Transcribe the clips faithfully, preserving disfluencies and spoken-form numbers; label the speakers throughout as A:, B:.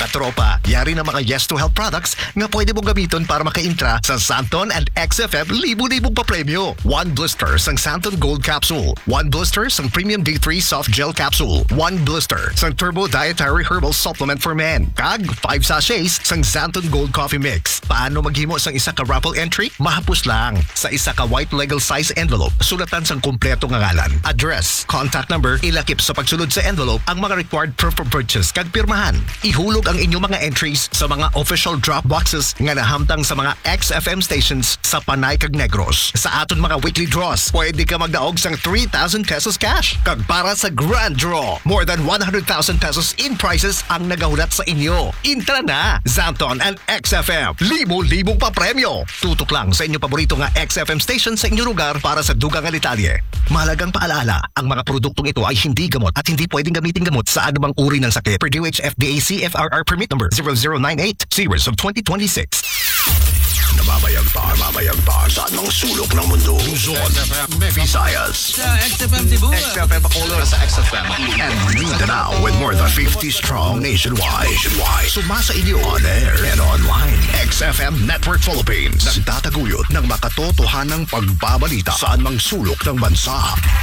A: Katropa, yari na mga Yes to Health products nga pwede mong gamiton para maka-intra sa Santon and X F M libo-libong pa-premyo. One blister sang Santon Gold Capsule. One blister sang Premium D three Soft Gel Capsule. One blister sang Turbo Dietary Herbal Supplement for Men. Kag five sachets sang Santon Gold Coffee Mix. Paano maghimo sang isa ka raffle entry? Mahapos lang. Sa isa ka white legal size envelope, sulatan sang kumpleto nga ngalan, address, contact number, ilakip sa pagsulod sa envelope ang mga required proof of purchase kag pirmahan. Ihulog ang inyong mga entries sa mga official drop boxes nga nahamtang sa mga X F M stations sa Panay kag Negros. Sa aton mga weekly draws, pwede ka magdaog sang three thousand pesos cash. Kag para sa grand draw, more than one hundred thousand pesos in prizes ang nagahulat sa inyo. Intra na! Santon and X F M. Libo-libong pa premyo. Tutok lang sa inyong paborito nga X F M station sa inyong lugar para sa dugang nga detalye. Mahalagang paalala, ang mga produktong ito ay hindi gamot at hindi pwedeng gamitin gamot sa anumang uri ng sakit. Per D O H F D A C F R R permit number zero zero nine eight series of twenty twenty-six. Namamayag pa, namamayag pa sa anong sulok ng mundo. Luzon, Visayas,
B: Sa X F M Cebu,
A: X F M Bacolod,
B: sa X F M,
A: and Mindanao with more than fifty strong nationwide. Nationwide. Sumasa inyo on air and online. X F M Network Philippines. Nagtataguyod ng makatotohanang pagbabalita sa anumang sulok ng bansa.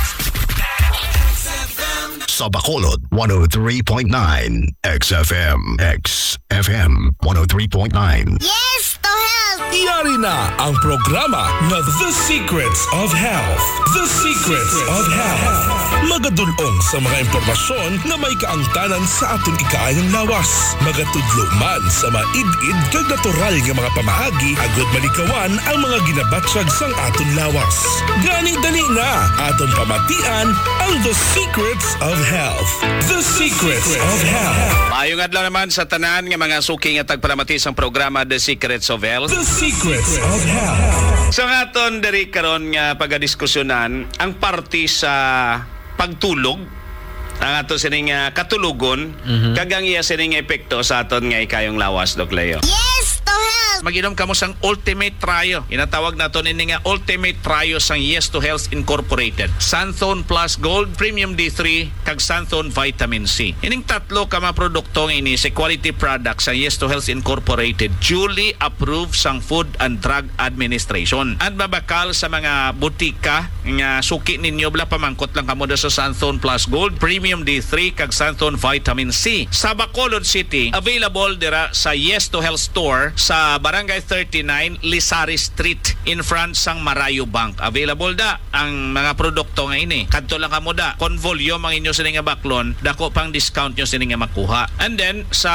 A: Sa Bacolod, one oh three point nine. X F M. X F M one oh three point nine.
C: Yes to Health!
D: Iyari na ang programa na The Secrets of Health. The Secrets of Health. Magadulong sa mga impormasyon na may kaangtanan sa atong ikaayang lawas. Magatudlo man sa maid-id kag natural nga mga pamaagi agud malikawan ang mga ginabatsag sang aton lawas. Gani dali na aton pamatian ang The Secrets of Health. The Secrets of Health.
B: Maayong adlaw naman sa tanan nga mga suking at tagpalamati sang programa The Secrets of Health.
D: The Secrets of Health.
B: So nga aton diri karon nga pagadiskusyonan ang parte sa pagtulog, ang ato sining uh, katulugon, mm-hmm. kagang iya sining epekto sa aton nga ikayong lawas, Doc Leo.
C: Yes to Health!
B: Mag-inom kamo sang Ultimate Trio. Inatawag nato nini nga Ultimate Trio sang Yes to Health Incorporated. Santhone Plus Gold, Premium D three, kag Santhone Vitamin C. Ining tatlo ka mga produkto nga ini sa quality product sa Yes to Health Incorporated, duly approved sang Food and Drug Administration. At mabakal sa mga butika nga suki ninyo bla pamangkot lang kamo sa Santhone Plus Gold, Premium D three, kag Santhone Vitamin C. Sa Bacolod City, available dira sa Yes to Health Store sa Barangay thirty-nine, Lisari Street, in front sang Marayo Bank. Available da ang mga produkto nga ini. Kadto lang kamo da, kon volume ang inyo sini nga baklon, dako pang discount nyo sini nga makuha. And then sa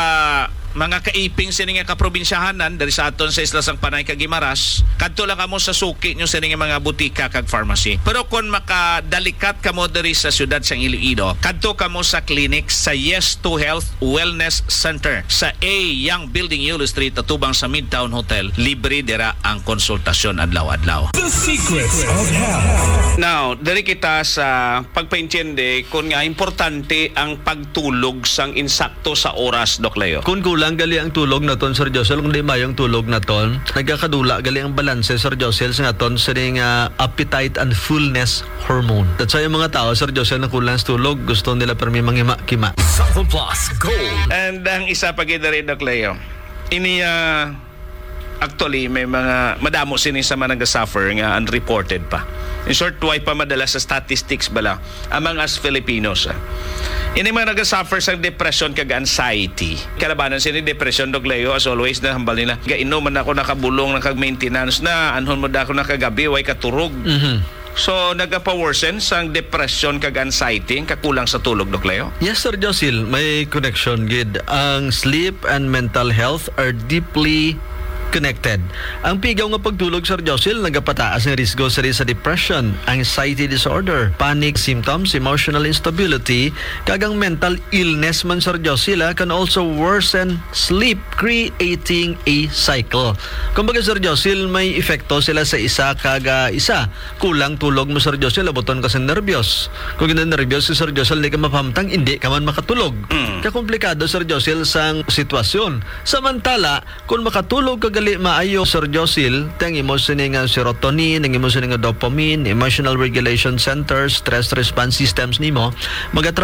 B: mga kaiping sini nga kaprobinsyahanan dari sa aton sa isla sang Panay kag Guimaras, kadto lang kamo sa suki nyo sini nga mga butika kag pharmacy. Pero kon makadalikat kamo diri sa syudad sang Iloilo, kadto kamo sa clinic sa Yes to Health Wellness Center sa A Young Building Yulo Street atubang sa Midtown Hotel. Libre dira ang konsultasyon adlaw-adlaw.
D: The Secrets of Health.
B: Now, diri kita sa pagpaintiende kung nga importante ang pagtulog sang insakto sa oras, Doc Leo.
E: Kung kulang gali ang tulog naton, Sir Josel, kung di mayong tulog naton, nagkakadula gali ang balanse, Sir Josel, sa naton sa ning uh, appetite and fullness hormone. At sa yung mga tao, Sir Josel, na kulang sa tulog, gusto nila permi mangima-kima.
D: Santhone Plus Gold.
B: And ang isa pa gid rin, Doc Leo, ini uh, actually may mga madamo sini sa mga nag-suffer nga unreported pa. In short, why pa madala sa statistics bala among us Filipinos. Ah. Ini mga nag-suffer sa depression kag anxiety. Kalabanan sini depression, Doc Leo, as always na hambal nila. Gainom man ako nakabulong na kag maintenance na anhon mo da ako nakagabi way katurog.
E: Mhm.
B: So nagapa-worsen sang depression kag anxiety kakulang sa tulog, Doc Leo.
E: Yes, Sir Josel, may connection gid. Ang sleep and mental health are deeply connected. Ang pigaw nga pagtulog, Sir Josel, nagapataas ang risgo sa sa depression, anxiety disorder, panic symptoms, emotional instability, kagang mental illness man, Sir Josel, can also worsen sleep, creating a cycle. Kumbaga, Sir Josel, may epekto sila sa isa kaga isa. Kulang tulog mo, Sir Josel, abuton ka sa nervyos. Kung nervyos si Sir Josel, hindi ka mapamtang, hindi ka man makatulog. Mm. Kakomplikado, Sir Josel, sang sitwasyon. Samantala, kung makatulog ka gali maayo, Sir Josel, tang imo sining serotonin, ang imo sining dopamine, emotional regulation centers, stress response systems nimo, magatra